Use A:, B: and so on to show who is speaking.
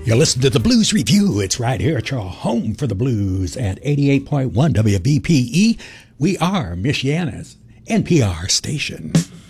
A: You listen to the Blues Review. It's right here at your home for the blues at 88.1 WVPE. We are Michiana's NPR station.